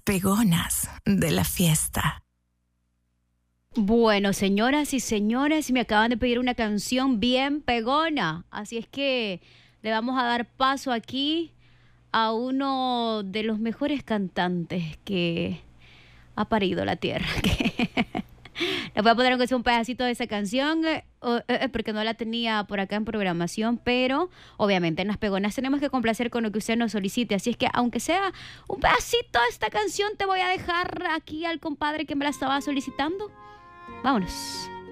pegonas de la fiesta. Bueno, señoras y señores, me acaban de pedir una canción bien pegona, así es que le vamos a dar paso aquí a uno de los mejores cantantes que ha parido la tierra. Le voy a poner aunque sea un pedacito de esa canción porque no la tenía por acá en programación, pero obviamente en las pegonas tenemos que complacer con lo que usted nos solicite, así es que aunque sea un pedacito de esta canción te voy a dejar aquí al compadre que me la estaba solicitando. Vámonos.